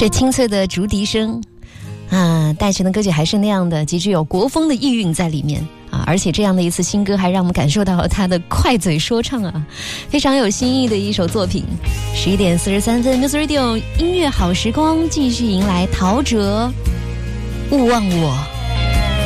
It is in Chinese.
这清脆的竹笛声啊，戴晨的歌曲还是那样的极具有国风的意蕴在里面啊，而且这样的一次新歌还让我们感受到了他的快嘴说唱啊，非常有新意的一首作品。11点43分 Music Radio 音乐好时光继续迎来陶喆勿忘我。